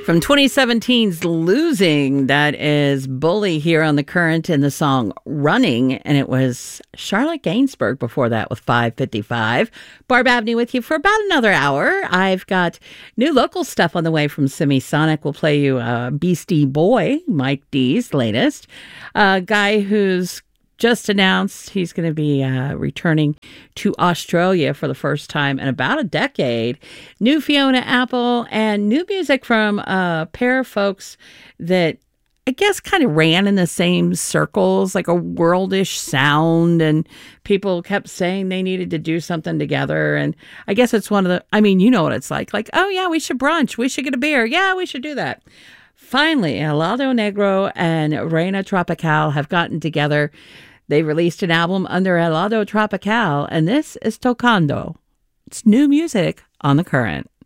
From 2017's Losing, that is Bully here on The Current in the song Running, and it was Charlotte Gainsbourg before that with 555. Barb Avenue with you for about another hour. I've got new local stuff on the way from Semisonic. We'll play you Beastie Boy, Mike D's latest. A guy who's just announced he's going to be returning to Australia for the first time in about a decade. New Fiona Apple and new music from a pair of folks that I guess kind of ran in the same circles, like a worldish sound, and people kept saying they needed to do something together. And I guess it's one of the, I mean, you know what it's like, oh yeah, we should brunch. We should get a beer. Yeah, we should do that. Finally, Helado Negro and Reina Tropical have gotten together. They released an album under Helado Tropical, and this is Tocando. It's new music on The Current.